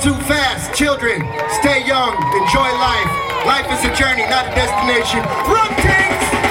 too fast. Children, stay young, enjoy life. Life is a journey, not a destination. Rum Tanks!